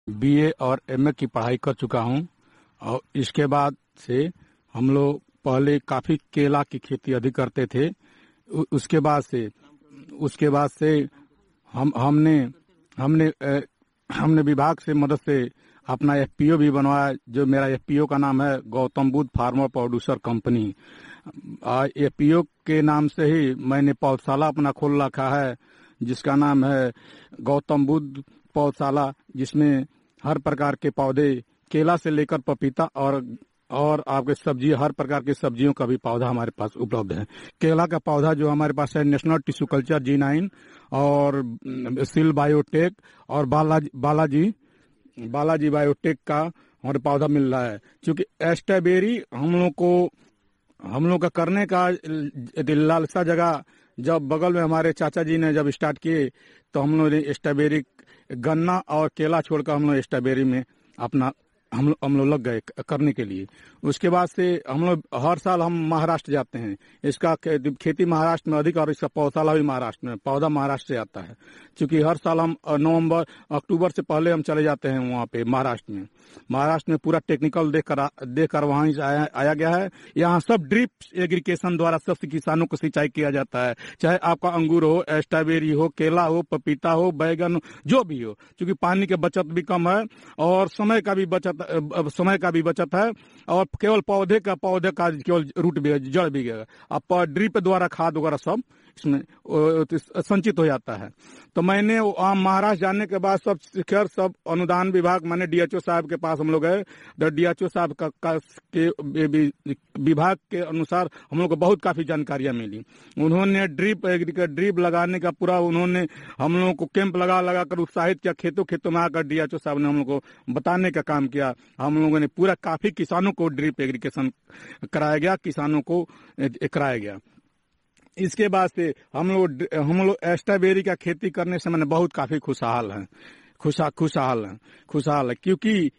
BA और MA की पढ़ाई कर चुका हूं। और इसके बाद से हम लोग पहले काफी केला की खेती अधिक करते थे। उसके बाद से हमने विभाग से मदद से अपना एफपीओ भी बनवाया, जो मेरा एफपीओ का नाम है Gautam Buddha farmer producer company. FPO के नाम से ही मैंने पौधशाला अपना खोल रखा है, जिसका नाम है गौतम बुद्ध पौधशाला, जिसमें हर प्रकार के पौधे, केला से लेकर पपीता और आपके सब्जी, हर प्रकार की सब्जियों का भी पौधा हमारे पास उपलब्ध है। केला का पौधा जो हमारे पास है नेशनल टिश्यू कल्चर G9 और सिल बायोटेक और बालाजी बायोटेक का हमारे पौधा मिल रहा है। क्योंकि स्ट्रॉबेरी हम लोग का करने का लालसा जगह, जब बगल में हमारे चाचा जी ने जब स्टार्ट किए तो हम लोग ने स्ट्रॉबेरी, गन्ना और केला छोड़कर हम लोग स्ट्रॉबेरी में अपना हम लोग लग गए करने के लिए। उसके बाद से हम लोग हर साल हम महाराष्ट्र जाते हैं। इसका खेती महाराष्ट्र में अधिक और इसका पौधशाला भी महाराष्ट्र में, पौधा महाराष्ट्र से आता है। क्योंकि हर साल हम अक्टूबर से पहले हम चले जाते हैं वहाँ पे महाराष्ट्र में पूरा टेक्निकल देखकर वहाँ से आया गया है। यहाँ सब ड्रिप एग्रीकेशन द्वारा सब किसानों को सिंचाई किया जाता है, चाहे आपका अंगूर हो, स्ट्रॉबेरी हो, केला हो, पपीता हो, बैगन हो, जो भी हो। क्योंकि पानी की बचत भी कम है और समय का भी बचत है और केवल पौधे का केवल रूट भी, जड़ भी गया। अब ड्रिप द्वारा खाद वगैरह सब इसमें संचित हो जाता है। तो मैंने महाराष्ट्र जाने के बाद सब अनुदान विभाग, मैंने डीएचओ साहब के पास हम लोग गए। डीएचओ साहब के विभाग के अनुसार हम लोग को बहुत काफी जानकारियां मिली। उन्होंने ड्रिप लगाने का पूरा उन्होंने हम लोगों को कैंप लगा कर उत्साहित किया। खेतों में आकर डीएचओ साहब ने हम लोग को बताने का काम किया। हम लोगों ने पूरा काफी किसानों को ड्रिप एग्रीकेशन कराया गया। इसके बाद से हम लोग स्ट्रॉबेरी का खेती करने से मैंने बहुत काफी खुशहाल है, क्योंकि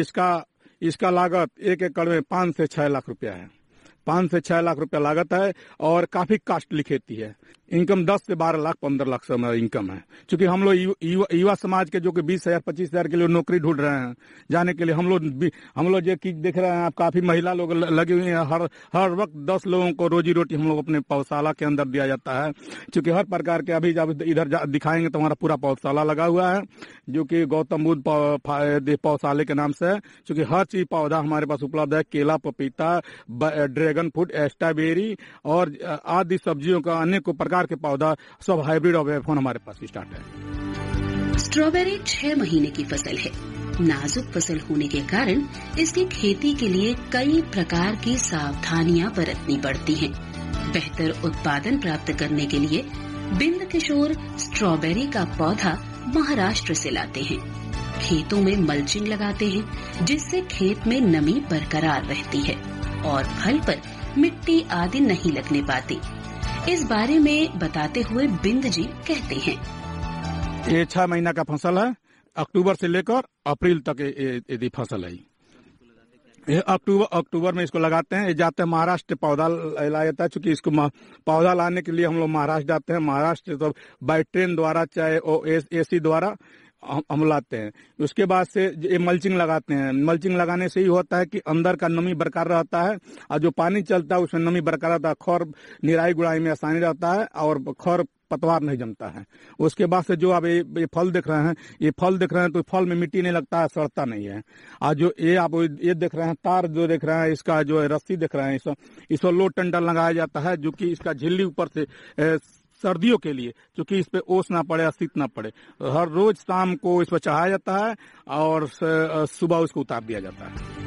इसका लागत 1 एकड़ में 5 से 6 लाख रुपया है। 5 से 6 लाख रुपया लागत है और काफी कॉस्टली खेती है। इनकम 10 से 12 लाख 15 लाख से हमारा इनकम है। क्योंकि हम लोग युवा समाज के जो कि 20,000 25,000 के लिए नौकरी ढूंढ रहे हैं जाने के लिए, हम लोग जो कि देख रहे हैं आप, काफी महिला लोग लगी हुई हैं। हर वक्त 10 लोगों को रोजी रोटी हम लोग अपने पौधशाला के अंदर दिया जाता है। क्योंकि हर प्रकार के, अभी जब इधर दिखाएंगे तो हमारा पूरा पौधशाला लगा हुआ है, जो कि गौतम बुद्ध पौधशाले के नाम से है। क्योंकि हर चीज पौधा हमारे पास उपलब्ध है, केला, पपीता, ड्रैगन फ्रूट, स्ट्रॉबेरी और आदि सब्जियों का अनेकों प्रकार के पौधा, सब हाइब्रिड और वेफोन हमारे पास स्टार्ट है। स्ट्रॉबेरी 6 महीने की फसल है। नाजुक फसल होने के कारण इसकी खेती के लिए कई प्रकार की सावधानियां बरतनी पड़ती हैं। बेहतर उत्पादन प्राप्त करने के लिए बिंद किशोर स्ट्रॉबेरी का पौधा महाराष्ट्र से लाते हैं। खेतों में मल्चिंग लगाते हैं, जिससे खेत में नमी बरकरार रहती है और फल पर मिट्टी आदि नहीं लगने पाती। इस बारे में बताते हुए बिंद जी कहते हैं, ये 6 महीना का फसल है। अक्टूबर से लेकर अप्रैल तक ये फसल है। ये अक्टूबर में इसको लगाते हैं। ये जाते हैं महाराष्ट्र, पौधा लाया जाता है। चूंकि इसको पौधा लाने के लिए हम लोग महाराष्ट्र जाते हैं। महाराष्ट्र तो बाई ट्रेन द्वारा चाहे एसी द्वारा हम लाते हैं। उसके बाद से ये मल्चिंग लगाते हैं। मल्चिंग लगाने से ही होता है कि अंदर का नमी बरकरार रहता है और जो पानी चलता है उसमें नमी बरकरार रहता है। खौर निराई गुड़ाई में आसानी रहता है और खौर पतवार नहीं जमता है। उसके बाद से जो आप ये फल देख रहे हैं तो फल में मिट्टी नहीं लगता है, सड़ता नहीं है। और जो आप ये देख रहे हैं, तार जो देख रहे हैं, इसका जो रस्सी देख रहे हैं, इसको लो टंडल लगाया जाता है, जो कि इसका झिल्ली ऊपर से सर्दियों के लिए, क्योंकि इस पे ओस ना पड़े, शीत ना पड़े। हर रोज शाम को इस पर चढ़ाया जाता है और सुबह उसको उतार दिया जाता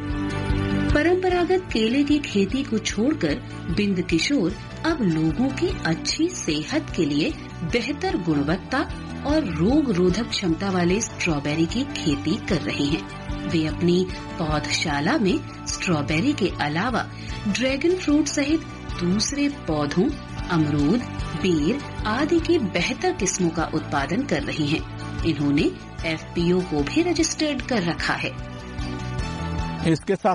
है। परंपरागत केले की खेती को छोड़कर बिंद किशोर अब लोगों की अच्छी सेहत के लिए बेहतर गुणवत्ता और रोग रोधक क्षमता वाले स्ट्रॉबेरी की खेती कर रहे हैं। वे अपनी पौधशाला में स्ट्रॉबेरी के अलावा ड्रैगन फ्रूट सहित दूसरे पौधों, अमरूद, बेर आदि की बेहतर किस्मों का उत्पादन कर रही हैं। इन्होंने एफपीओ को भी रजिस्टर्ड कर रखा है। इसके साथ